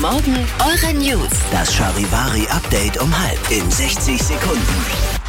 Morgen eure News. Das Charivari-Update um 12:30 in 60 Sekunden.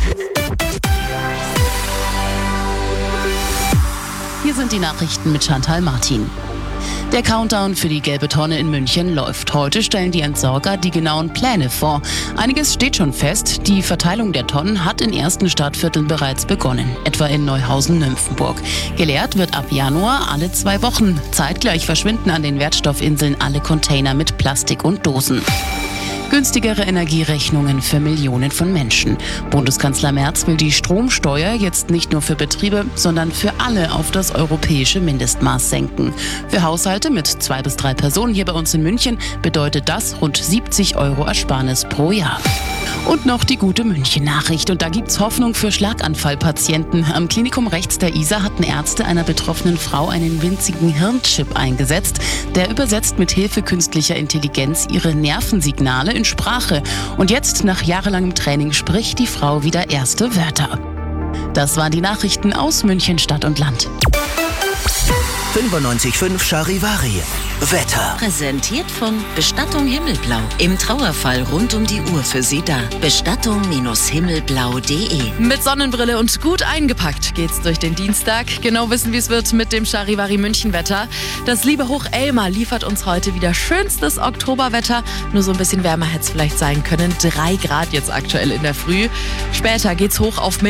Hier sind die Nachrichten mit Chantal Martin. Der Countdown für die gelbe Tonne in München läuft. Heute stellen die Entsorger die genauen Pläne vor. Einiges steht schon fest. Die Verteilung der Tonnen hat in ersten Stadtvierteln bereits begonnen, etwa in Neuhausen-Nymphenburg. Geleert wird ab Januar alle 2 Wochen. Zeitgleich verschwinden an den Wertstoffinseln alle Container mit Plastik und Dosen. Günstigere Energierechnungen für Millionen von Menschen. Bundeskanzler Merz will die Stromsteuer jetzt nicht nur für Betriebe, sondern für alle auf das europäische Mindestmaß senken. Für Haushalte mit 2 bis 3 Personen hier bei uns in München bedeutet das rund 70 € Ersparnis pro Jahr. Und noch die gute München-Nachricht. Und da gibt's Hoffnung für Schlaganfallpatienten. Am Klinikum rechts der Isar hatten Ärzte einer betroffenen Frau einen winzigen Hirnchip eingesetzt. Der übersetzt mit Hilfe künstlicher Intelligenz ihre Nervensignale in Sprache. Und jetzt, nach jahrelangem Training, spricht die Frau wieder erste Wörter. Das waren die Nachrichten aus München, Stadt und Land. 95.5 Charivari. Wetter. Präsentiert von Bestattung Himmelblau. Im Trauerfall rund um die Uhr für Sie da. Bestattung-himmelblau.de. Mit Sonnenbrille und gut eingepackt geht's durch den Dienstag. Genau wissen, wie es wird mit dem Charivari München-Wetter. Das liebe Hoch Elmar liefert uns heute wieder schönstes Oktoberwetter. Nur so ein bisschen wärmer hätte es vielleicht sein können. 3 Grad jetzt aktuell in der Früh. Später geht's hoch auf